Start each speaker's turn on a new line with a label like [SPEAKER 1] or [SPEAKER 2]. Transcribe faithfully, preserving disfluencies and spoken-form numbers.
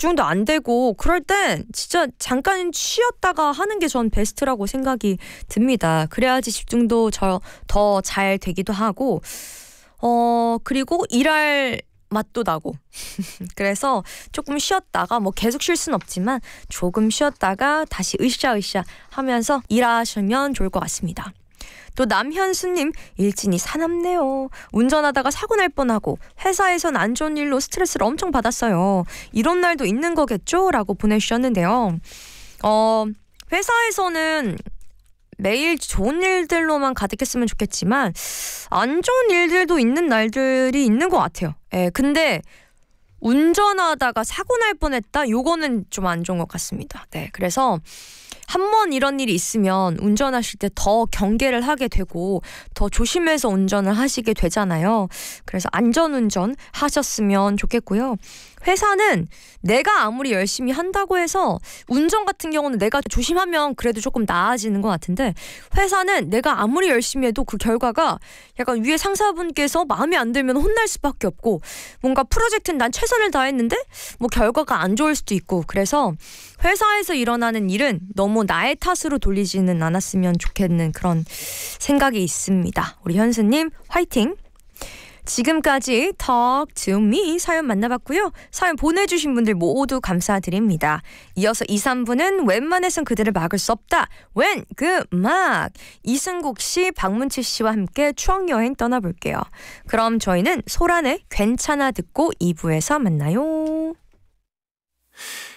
[SPEAKER 1] 집중도 안 되고 그럴 땐 진짜 잠깐 쉬었다가 하는 게 전 베스트라고 생각이 듭니다. 그래야지 집중도 더 잘 되기도 하고 어 그리고 일할 맛도 나고 그래서 조금 쉬었다가 뭐 계속 쉴 순 없지만 조금 쉬었다가 다시 으쌰으쌰 하면서 일하시면 좋을 것 같습니다. 또 남현수님, 일진이 사납네요. 운전하다가 사고 날 뻔하고 회사에선 안 좋은 일로 스트레스를 엄청 받았어요. 이런 날도 있는 거겠죠? 라고 보내주셨는데요. 어, 회사에서는 매일 좋은 일들로만 가득했으면 좋겠지만 안 좋은 일들도 있는 날들이 있는 것 같아요. 예, 근데 운전하다가 사고 날 뻔했다? 요거는 좀 안 좋은 것 같습니다. 네, 그래서 한 번 이런 일이 있으면 운전하실 때 더 경계를 하게 되고 더 조심해서 운전을 하시게 되잖아요. 그래서 안전운전 하셨으면 좋겠고요. 회사는 내가 아무리 열심히 한다고 해서 운전 같은 경우는 내가 조심하면 그래도 조금 나아지는 것 같은데 회사는 내가 아무리 열심히 해도 그 결과가 약간 위에 상사분께서 마음에 안 들면 혼날 수밖에 없고 뭔가 프로젝트는 난 최선을 다했는데 뭐 결과가 안 좋을 수도 있고 그래서 회사에서 일어나는 일은 너무 나의 탓으로 돌리지는 않았으면 좋겠는 그런 생각이 있습니다. 우리 현수님 화이팅! 지금까지 Talk to Me 사연 만나봤고요. 사연 보내주신 분들 모두 감사드립니다. 이어서 이, 삼 부는 웬만해선 그들을 막을 수 없다. 웬 그 막 이승국 씨, 박문치 씨와 함께 추억여행 떠나볼게요. 그럼 저희는 소란의 괜찮아 듣고 이 부에서 만나요.